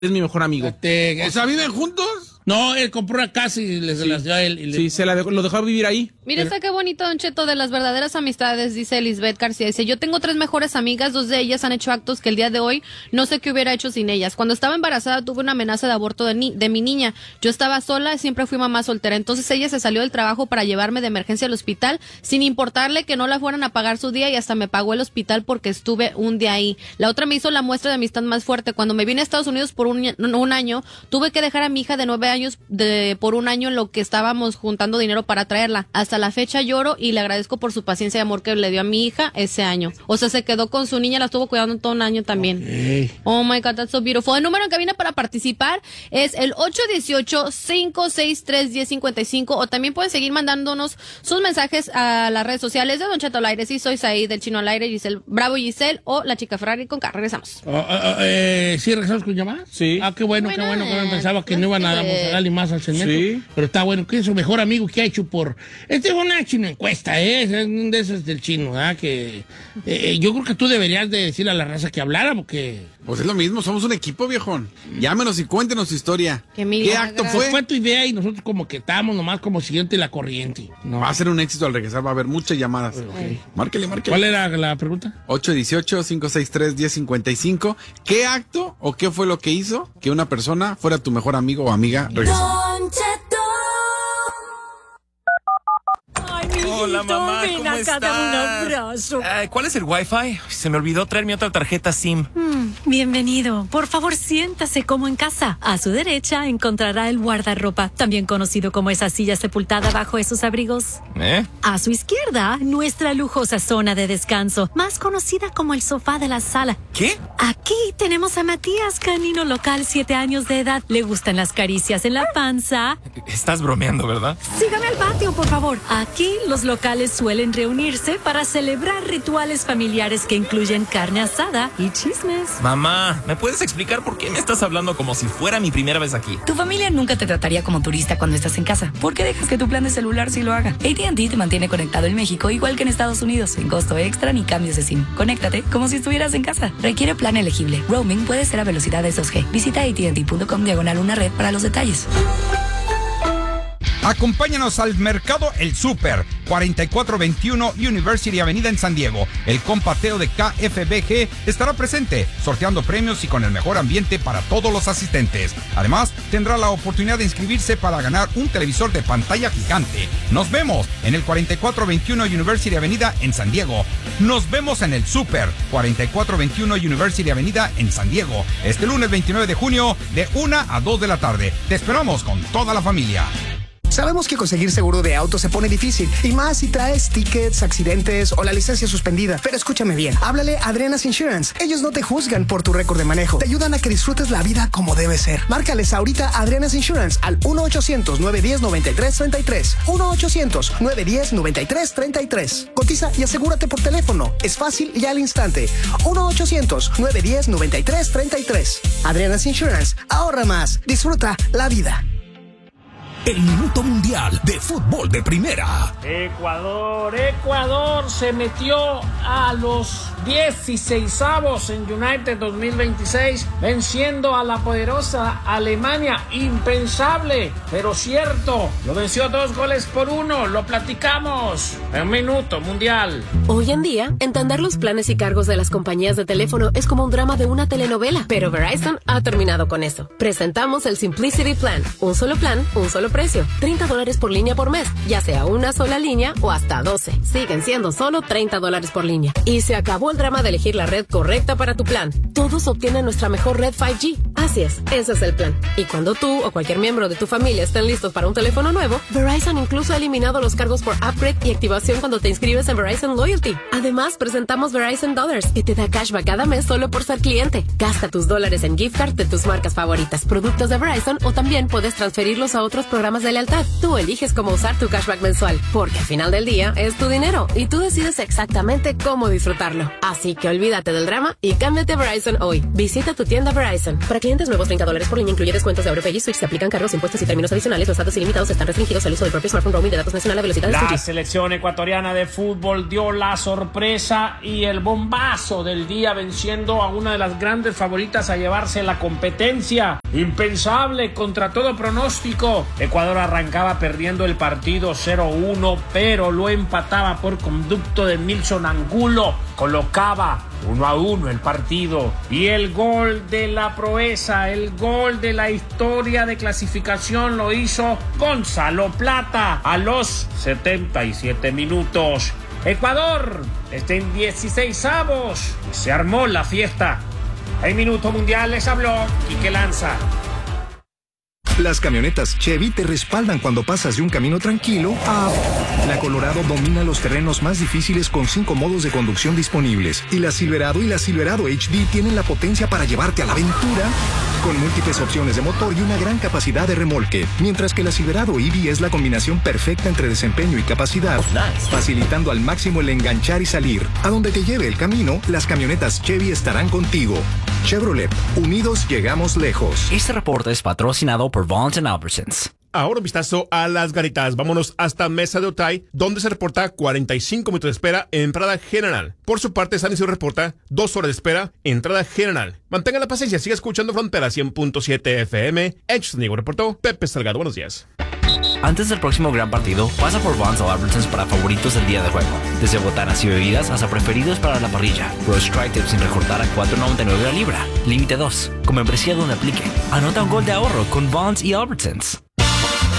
es mi mejor amigo. O sea, ¿viven juntos? No, él compró una casa y se las dio a él. Sí, lo dejó vivir ahí. Mira, está qué bonito, Don Cheto, de las verdaderas amistades, dice Lisbeth García. Dice, yo tengo 3 mejores amigas, 2 de ellas han hecho actos que el día de hoy no sé qué hubiera hecho sin ellas. Cuando estaba embarazada tuve una amenaza de aborto de mi niña. Yo estaba sola, siempre fui mamá soltera. Entonces ella se salió del trabajo para llevarme de emergencia al hospital, sin importarle que no la fueran a pagar su día, y hasta me pagó el hospital porque estuve un día ahí. La otra me hizo la muestra de amistad más fuerte. Cuando me vine a Estados Unidos por un año, tuve que dejar a mi hija de 9 años por un año en lo que estábamos juntando dinero para traerla. Hasta la fecha lloro y le agradezco por su paciencia y amor que le dio a mi hija ese año. O sea, se quedó con su niña, la estuvo cuidando todo un año también. Okay. Oh my God, that's so beautiful. El número en cabina para participar es el 818-563-1055, o también pueden seguir mandándonos sus mensajes a las redes sociales de Don Cheto al aire. Sí, soy Said del Chino al aire, Giselle Bravo Giselle, o la chica Ferrari con K. Regresamos. ¿Sí regresamos con llamadas? Sí. Qué bueno, qué bueno. Pensaba que no iban a darle más al segmento. Sí. Pero está bueno. ¿Quién es su mejor amigo que ha hecho por...? Esta es una chino encuesta, es de esas del chino, ¿verdad? Que yo creo que tú deberías de decirle a la raza que hablara, porque... Pues es lo mismo, somos un equipo, viejón. Llámenos y cuéntenos su historia. ¿Qué acto fue? Fue tu idea y nosotros como que estábamos nomás como siguiente la corriente. No. Va a ser un éxito al regresar, va a haber muchas llamadas. Okay. Márquele. ¿Cuál era la pregunta? 818-563-1055. ¿Qué acto o qué fue lo que hizo que una persona fuera tu mejor amigo o amiga? Regresamos. Hola, mamá, ven ¿cómo acá, estás? dame un abrazo. ¿Cuál es el Wi-Fi? Se me olvidó traer mi otra tarjeta SIM. Bienvenido. Por favor, siéntase como en casa. A su derecha encontrará el guardarropa, también conocido como esa silla sepultada bajo esos abrigos. A su izquierda, nuestra lujosa zona de descanso, más conocida como el sofá de la sala. ¿Qué? Aquí tenemos a Matías, canino local, 7 años de edad. Le gustan las caricias en la panza. Estás bromeando, ¿verdad? Sígame al patio, por favor. Aquí los locales suelen reunirse para celebrar rituales familiares que incluyen carne asada y chismes. Mamá, ¿me puedes explicar por qué me estás hablando como si fuera mi primera vez aquí? Tu familia nunca te trataría como turista cuando estás en casa. ¿Por qué dejas que tu plan de celular sí lo haga? AT&T te mantiene conectado en México igual que en Estados Unidos, sin costo extra ni cambios de SIM. Conéctate como si estuvieras en casa. Requiere plan elegible. Roaming puede ser a velocidades 2G. Visita AT&T.com/una red para los detalles. Acompáñanos al mercado El Super, 4421 University Avenida en San Diego. El compateo de KFBG estará presente, sorteando premios y con el mejor ambiente para todos los asistentes. Además, tendrá la oportunidad de inscribirse para ganar un televisor de pantalla gigante. Nos vemos en el 4421 University Avenida en San Diego. Nos vemos en El Super, 4421 University Avenida en San Diego, este lunes 29 de junio de 1 a 2 de la tarde. Te esperamos con toda la familia. Sabemos que conseguir seguro de auto se pone difícil, y más si traes tickets, accidentes o la licencia suspendida. Pero escúchame bien, háblale a Adriana's Insurance. Ellos no te juzgan por tu récord de manejo. Te ayudan a que disfrutes la vida como debe ser. Márcales ahorita a Adriana's Insurance al 1-800-910-9333. 1-800-910-9333. Cotiza y asegúrate por teléfono. Es fácil y al instante. 1-800-910-9333. Adriana's Insurance. Ahorra más. Disfruta la vida. El minuto mundial de fútbol de primera. Ecuador se metió a los 16avos en United 2026, venciendo a la poderosa Alemania. Impensable, pero cierto. Lo venció 2-1. Lo platicamos en Minuto Mundial. Hoy en día, entender los planes y cargos de las compañías de teléfono es como un drama de una telenovela, pero Verizon ha terminado con eso. Presentamos el Simplicity Plan. Un solo plan, un solo precio. $30 por línea por mes, ya sea una sola línea o hasta 12. Siguen siendo solo $30 por línea. Y se acabó el drama de elegir la red correcta para tu plan. Todos obtienen nuestra mejor red 5G. Así es, ese es el plan. Y cuando tú o cualquier miembro de tu familia estén listos para un teléfono nuevo, Verizon incluso ha eliminado los cargos por upgrade y activación cuando te inscribes en Verizon Loyalty. Además, presentamos Verizon Dollars, que te da cashback cada mes solo por ser cliente. Gasta tus dólares en gift card de tus marcas favoritas, productos de Verizon, o también puedes transferirlos a otros programas de lealtad. Tú eliges cómo usar tu cashback mensual, porque al final del día es tu dinero y tú decides exactamente cómo disfrutarlo. Así que olvídate del drama y cámbiate a Verizon hoy. Visita tu tienda Verizon. Para clientes clientes nuevos, $30 por línea, incluye descuentos de AutoPay y Switch. Se aplican cargos, impuestos y términos adicionales. Los datos ilimitados están restringidos al uso del propio smartphone. Roaming de datos nacional a velocidad de La 2G. selección ecuatoriana de fútbol dio la sorpresa y el bombazo del día, venciendo a una de las grandes favoritas a llevarse la competencia. Impensable, contra todo pronóstico. Ecuador arrancaba perdiendo el partido 0-1, pero lo empataba por conducto de Milson Angulo. Colocaba 1-1 el partido. Y el gol de la proeza, el gol de la historia de clasificación lo hizo Gonzalo Plata a los 77 minutos. Ecuador está en 16avos. Se armó la fiesta. En Minuto Mundial les habló Quique Lanza. Las camionetas Chevy te respaldan cuando pasas de un camino tranquilo a... La Colorado domina los terrenos más difíciles con 5 modos de conducción disponibles. Y la Silverado y la Silverado HD tienen la potencia para llevarte a la aventura con múltiples opciones de motor y una gran capacidad de remolque. Mientras que la Silverado EV es la combinación perfecta entre desempeño y capacidad, facilitando al máximo el enganchar y salir. A donde te lleve el camino, las camionetas Chevy estarán contigo. Chevrolet, unidos llegamos lejos. Este reporte es patrocinado por Vaughn's & Albertsons. Ahora un vistazo a las garitas. Vámonos hasta Mesa de Otay, donde se reporta 45 minutos de espera en entrada general. Por su parte, San Isidro reporta 2 horas de espera en entrada general. Mantenga la paciencia, siga escuchando Frontera 100.7 FM. Hechos Niego reportó Pepe Salgado. Buenos días. Antes del próximo gran partido, pasa por Vaughn's & Albertsons para favoritos del día de juego. Desde botanas y bebidas hasta preferidos para la parrilla. Roast Tri-Tip sin recortar a $4.99 la libra. Límite 2. Con membresía donde aplique. Anota un gol de ahorro con Vaughn's y Albertsons.